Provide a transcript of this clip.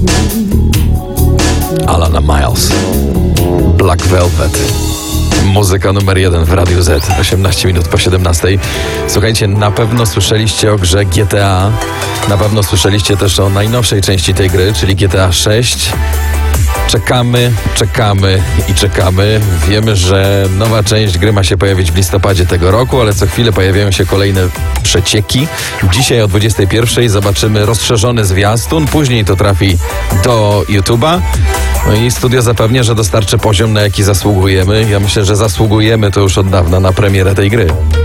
Alana Miles, Black Velvet. Muzyka numer 1 w Radiu Z, 18 minut po 17. Słuchajcie, na pewno słyszeliście o grze GTA. Na pewno słyszeliście też o najnowszej części tej gry, czyli GTA 6. Czekamy i czekamy. Wiemy, że nowa część gry ma się pojawić w listopadzie tego roku, ale co chwilę pojawiają się kolejne przecieki. Dzisiaj o 21:00 zobaczymy rozszerzony zwiastun, później to trafi do YouTube'a. No i studio zapewnia, że dostarczy poziom, na jaki zasługujemy. Ja myślę, że zasługujemy to już od dawna na premierę tej gry.